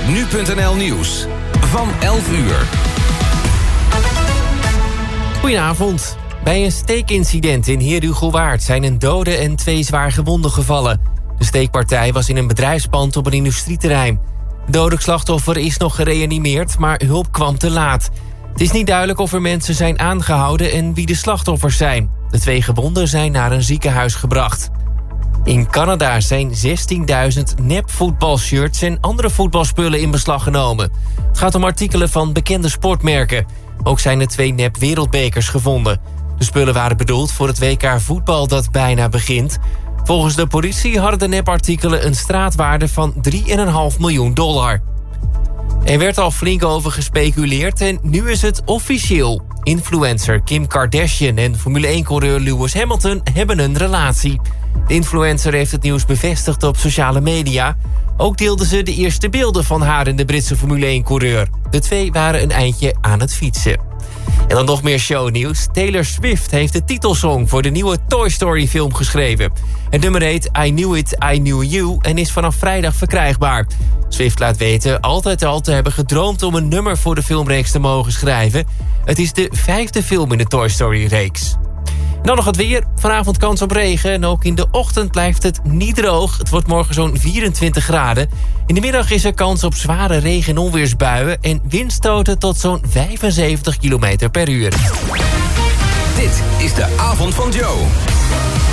Nu.nl Nieuws van 11 uur. Goedenavond. Bij een steekincident in Heerhugowaard zijn een dode en 2 zwaar gewonden gevallen. De steekpartij was in een bedrijfspand op een industrieterrein. Het dodelijk slachtoffer is nog gereanimeerd, maar hulp kwam te laat. Het is niet duidelijk of er mensen zijn aangehouden en wie de slachtoffers zijn. De 2 gewonden zijn naar een ziekenhuis gebracht. In Canada zijn 16.000 nepvoetbalshirts en andere voetbalspullen in beslag genomen. Het gaat om artikelen van bekende sportmerken. Ook zijn er 2 nep-wereldbekers gevonden. De spullen waren bedoeld voor het WK voetbal dat bijna begint. Volgens de politie hadden de nepartikelen een straatwaarde van $3,5 miljoen. Er werd al flink over gespeculeerd en nu is het officieel. Influencer Kim Kardashian en Formule 1-coureur Lewis Hamilton hebben een relatie. De influencer heeft het nieuws bevestigd op sociale media. Ook deelden ze de eerste beelden van haar en de Britse Formule 1-coureur. De 2 waren een eindje aan het fietsen. En dan nog meer shownieuws. Taylor Swift heeft de titelsong voor de nieuwe Toy Story film geschreven. Het nummer heet I Knew It, I Knew You en is vanaf vrijdag verkrijgbaar. Swift laat weten altijd al te hebben gedroomd om een nummer voor de filmreeks te mogen schrijven. Het is de 5e film in de Toy Story-reeks. En dan nog het weer. Vanavond kans op regen en ook in de ochtend blijft het niet droog. Het wordt morgen zo'n 24 graden. In de middag is er kans op zware regen- en onweersbuien en windstoten tot zo'n 75 km per uur. Dit is de avond van Joe.